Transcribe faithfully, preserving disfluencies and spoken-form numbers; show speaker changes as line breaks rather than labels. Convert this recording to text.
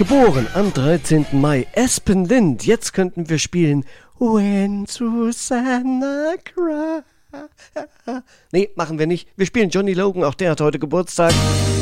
Geboren am dreizehnten Mai. Aspen Lind. Jetzt könnten wir spielen When Susanna Cry. Nee, machen wir nicht. Wir spielen Johnny Logan. Auch der hat heute Geburtstag.